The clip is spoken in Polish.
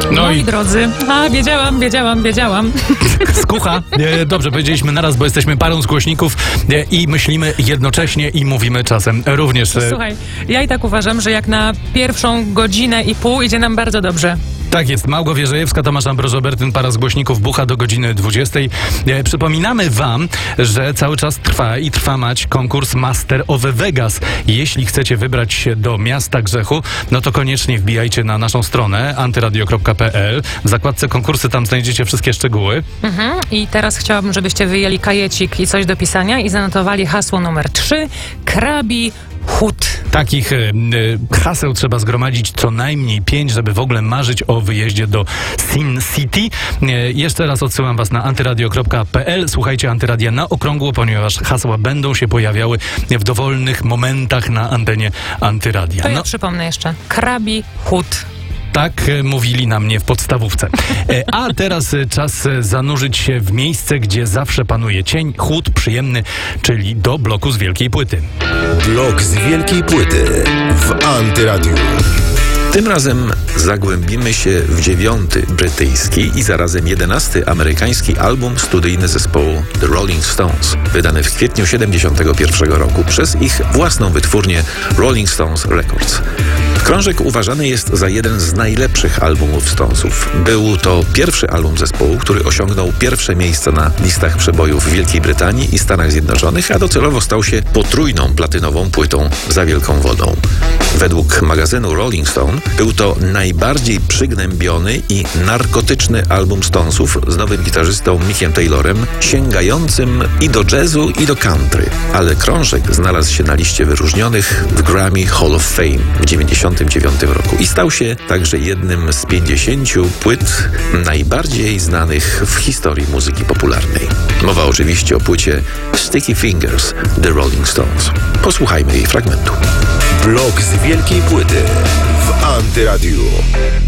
Moi drodzy, wiedziałam. Skucha. Dobrze, powiedzieliśmy naraz, bo jesteśmy parą z głośników i myślimy jednocześnie i mówimy czasem również. Słuchaj, ja i tak uważam, że jak na pierwszą godzinę i pół idzie nam bardzo dobrze. Tak jest, Małgorzata Wierzejewska, Tomasz Ambroż-Obertyn, para z głośników bucha do godziny 20. Przypominamy wam, że cały czas trwa mać konkurs Master of Vegas. Jeśli chcecie wybrać się do Miasta Grzechu, no to koniecznie wbijajcie na naszą stronę antyradio.pl. W zakładce konkursy tam znajdziecie wszystkie szczegóły. I teraz chciałabym, żebyście wyjęli kajecik i coś do pisania i zanotowali hasło numer 3, Krabi Hut. Takich haseł trzeba zgromadzić co najmniej 5, żeby w ogóle marzyć o wyjeździe do Sin City. Jeszcze raz odsyłam was na antyradio.pl. Słuchajcie Antyradia na okrągło, ponieważ hasła będą się pojawiały w dowolnych momentach na antenie Antyradia. To ja przypomnę jeszcze. Krabi Hut. Tak mówili na mnie w podstawówce. A teraz czas zanurzyć się w miejsce, gdzie zawsze panuje cień, chłód przyjemny, czyli do bloku z wielkiej płyty. Blok z wielkiej płyty w Antyradiu. Tym razem zagłębimy się w 9. brytyjski i zarazem 11. amerykański album studyjny zespołu The Rolling Stones, wydany w kwietniu 1971 roku przez ich własną wytwórnię Rolling Stones Records. Krążek uważany jest za jeden z najlepszych albumów Stonesów. Był to pierwszy album zespołu, który osiągnął pierwsze miejsca na listach przebojów w Wielkiej Brytanii i Stanach Zjednoczonych, a docelowo stał się potrójną platynową płytą za wielką wodą. Według magazynu Rolling Stone był to najbardziej przygnębiony i narkotyczny album Stonesów z nowym gitarzystą Mickiem Taylorem, sięgającym i do jazzu, i do country. Ale krążek znalazł się na liście wyróżnionych w Grammy Hall of Fame w 1999 roku i stał się także jednym z 50 płyt najbardziej znanych w historii muzyki popularnej. Mowa oczywiście o płycie Sticky Fingers The Rolling Stones. Posłuchajmy jej fragmentu. Blok z wielkiej płyty w Antyradiu.